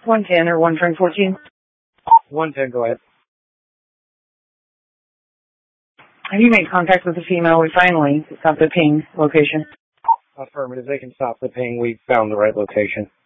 110 or 114? 110, go ahead. Have you made contact with the female? We finally got the ping location. Affirmative. They can stop the ping. We found the right location.